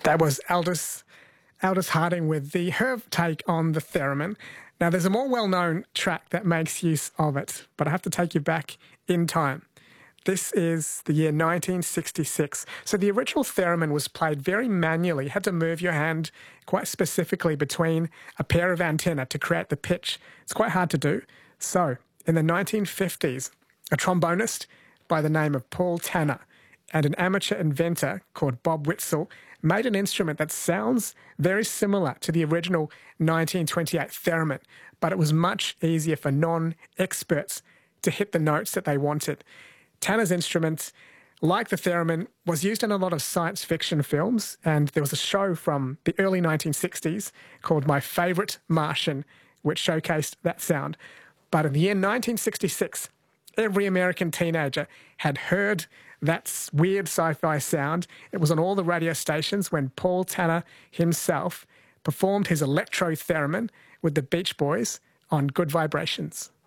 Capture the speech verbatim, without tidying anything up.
That was Aldous, Aldous Harding with the Herb take on the theremin. Now, there's a more well-known track that makes use of it, but I have to take you back in time. This is the year nineteen sixty-six. So the original theremin was played very manually. You had to move your hand quite specifically between a pair of antennae to create the pitch. It's quite hard to do. So in the nineteen fifties, a trombonist by the name of Paul Tanner and an amateur inventor called Bob Witzel made an instrument that sounds very similar to the original nineteen twenty-eight theremin, but it was much easier for non-experts to hit the notes that they wanted. Tanner's instrument, like the theremin, was used in a lot of science fiction films, and there was a show from the early nineteen sixties called My Favourite Martian, which showcased that sound. But in the year nineteen sixty-six, every American teenager had heard that weird sci-fi sound. It was on all the radio stations when Paul Tanner himself performed his electro theremin with the Beach Boys on Good Vibrations.